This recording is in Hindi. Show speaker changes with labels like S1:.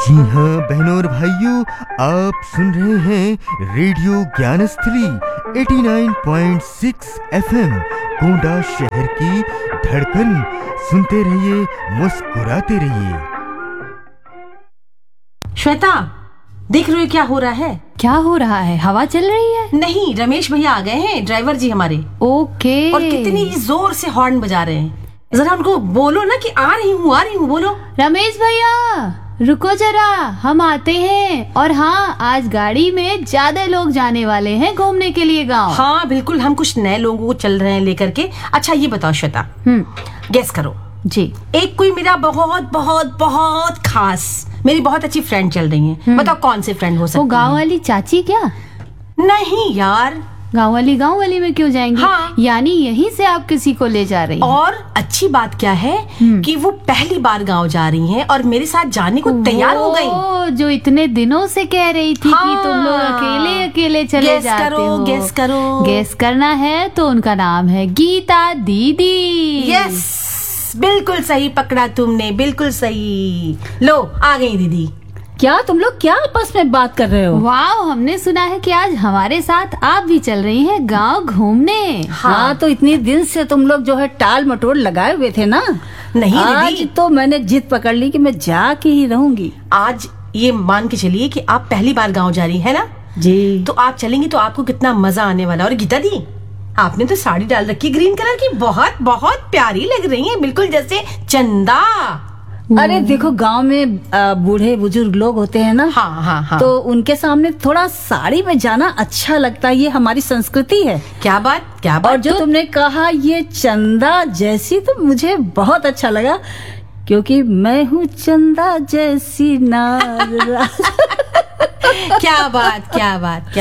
S1: जी हाँ बहनों और भाइयों, आप सुन रहे हैं रेडियो ज्ञानस्थली 89.6 FM गोंडा शहर की धड़कन। सुनते रहिए, मुस्कुराते रहिए।
S2: श्वेता, देख रही हो क्या हो रहा है?
S3: क्या हो रहा है? हवा चल रही है?
S2: नहीं, रमेश भैया आ गए हैं, ड्राइवर जी हमारे।
S3: ओके।
S2: और कितनी जोर से हॉर्न बजा रहे हैं। जरा उनको बोलो ना कि आ रही हूँ बोलो।
S3: रमेश भैया रुको जरा, हम आते हैं। और हाँ, आज गाड़ी में ज्यादा लोग जाने वाले हैं घूमने के लिए गांव।
S2: हाँ बिल्कुल, हम कुछ नए लोगों को चल रहे हैं लेकर के। अच्छा ये बताओ श्वेता, गेस करो
S3: जी।
S2: एक कोई मेरा बहुत बहुत बहुत खास, मेरी बहुत अच्छी फ्रेंड चल रही है। बताओ कौन से फ्रेंड हो सकती है?
S3: वो गांव वाली चाची क्या?
S2: नहीं यार,
S3: गांव वाली में क्यों जाएंगी?
S2: हाँ।
S3: यानी यहीं से आप किसी को ले जा रही हैं।
S2: और अच्छी बात क्या है कि वो पहली बार गांव जा रही हैं और मेरे साथ जाने को तैयार हो गई।
S3: जो इतने दिनों से कह रही थी कि तुम लोग अकेले चले जाते हो।
S2: गेस करो।
S3: गेस करना है तो उनका नाम है गीता दीदी।
S2: यस, बिल्कुल सही पकड़ा तुमने, बिल्कुल सही। लो आ गई दीदी।
S4: क्या तुम लोग क्या आपस में बात कर रहे हो?
S3: वाह, हमने सुना है कि आज हमारे साथ आप भी चल रही हैं गांव घूमने।
S4: हाँ, तो इतने दिन से तुम लोग जो है टाल मटोल लगाए हुए थे ना।
S2: नहीं
S4: आज
S2: दीदी,
S4: तो मैंने जिद पकड़ ली कि मैं जाके ही रहूंगी।
S2: आज ये मान के चलिए कि आप पहली बार गांव जा रही है ना
S4: जी।
S2: तो आप चलेंगी तो आपको कितना मजा आने वाला। और गीता दी, आपने तो साड़ी डाल रखी ग्रीन कलर की, बहुत बहुत प्यारी लग रही है, बिल्कुल जैसे चंदा।
S4: अरे देखो, गांव में बूढ़े बुजुर्ग लोग होते हैं ना।
S2: हाँ।
S4: तो उनके सामने थोड़ा साड़ी में जाना अच्छा लगता है, ये हमारी संस्कृति है।
S2: क्या बात।
S4: और जो तुमने कहा ये चंदा जैसी, तो मुझे बहुत अच्छा लगा, क्योंकि मैं हूँ चंदा जैसी नार।
S2: क्या बात।